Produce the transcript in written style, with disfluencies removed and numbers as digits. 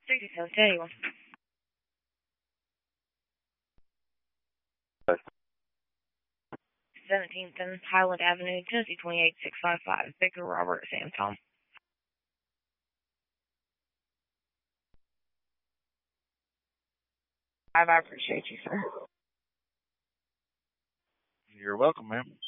6731. 17th and Highland Avenue, Tennessee 28655. Victor Robert Sam Tom. I appreciate you, sir. You're welcome, ma'am.